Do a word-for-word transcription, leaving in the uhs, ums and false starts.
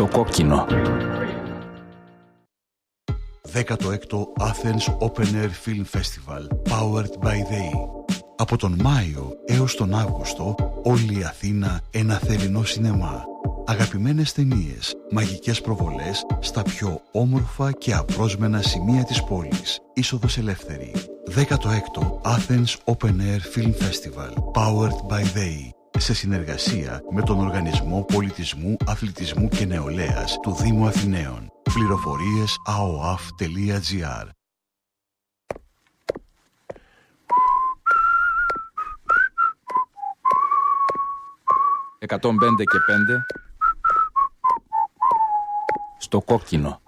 Στο κόκκινο. δέκατο έκτο Athens Open Air Film Festival Powered by They. Από τον Μάιο έως τον Αύγουστο όλη η Αθήνα ένα θερινό σινεμά. Αγαπημένες ταινίες, μαγικές προβολές στα πιο όμορφα και απρόσμενα σημεία της πόλης. Είσοδος ελεύθερη. δέκατο έκτο Athens Open Air Film Festival Powered by They. Σε συνεργασία με τον Οργανισμό Πολιτισμού, Αθλητισμού και Νεολαίας του Δήμου Αθηναίων. Πληροφορίες a o a f τελεία g r. εκατόν πέντε και πέντε. Στο κόκκινο.